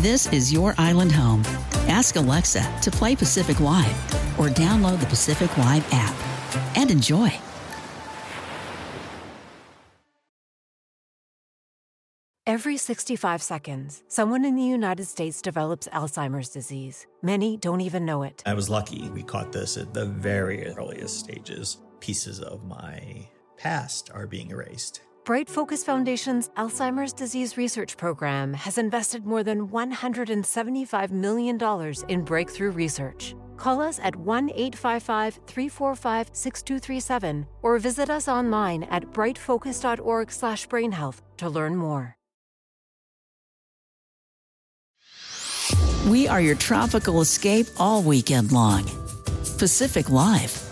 This is your island home. Ask Alexa to play Pacific Live or download the Pacific Live app and enjoy. Every 65 seconds, someone in the United States develops Alzheimer's disease. Many don't even know it. I was lucky. We caught this at the very earliest stages. Pieces of my past are being erased. Bright Focus Foundation's Alzheimer's Disease Research Program has invested more than $175 million in breakthrough research. Call us at 1-855-345-6237 or visit us online at brightfocus.org/brainhealth to learn more. We are your tropical escape all weekend long. Pacific Live.